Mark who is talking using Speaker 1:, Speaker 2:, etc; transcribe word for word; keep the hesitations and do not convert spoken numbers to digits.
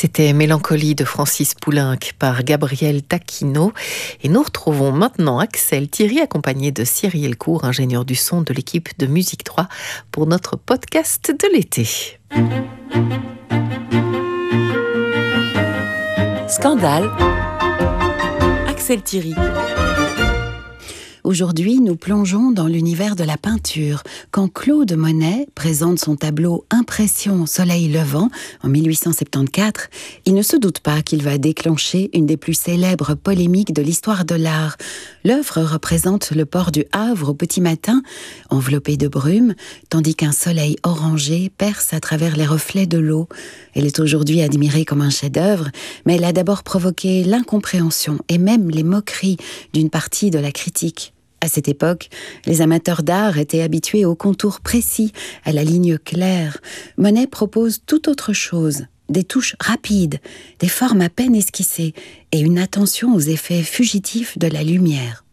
Speaker 1: C'était Mélancolie de Francis Poulenc par Gabriel Taquino. Et nous retrouvons maintenant Axel Thierry, accompagné de Cyril Elcourt, ingénieur du son de l'équipe de Musique trois, pour notre podcast de l'été.
Speaker 2: Scandale. Axel Thierry.
Speaker 3: Aujourd'hui, nous plongeons dans l'univers de la peinture. Quand Claude Monet présente son tableau Impression au soleil levant en mille huit cent soixante-quatorze, il ne se doute pas qu'il va déclencher une des plus célèbres polémiques de l'histoire de l'art. L'œuvre représente le port du Havre au petit matin, enveloppé de brume, tandis qu'un soleil orangé perce à travers les reflets de l'eau. Elle est aujourd'hui admirée comme un chef-d'œuvre, mais elle a d'abord provoqué l'incompréhension et même les moqueries d'une partie de la critique. À cette époque, les amateurs d'art étaient habitués aux contours précis, à la ligne claire. Monet propose tout autre chose, des touches rapides, des formes à peine esquissées et une attention aux effets fugitifs de la lumière.